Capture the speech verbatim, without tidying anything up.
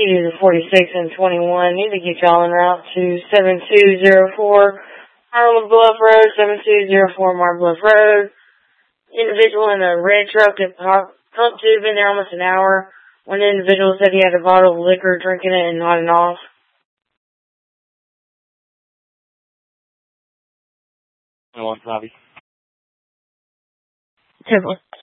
T to the forty-six and twenty-one. Need to get y'all en route to seven two zero four Harlem Bluff Road, seven two zero four Mar Bluff Road. Individual in a red truck and pump tube been there almost an hour. One individual said he had a bottle of liquor, drinking it and nodding off. I want Bobby. Ten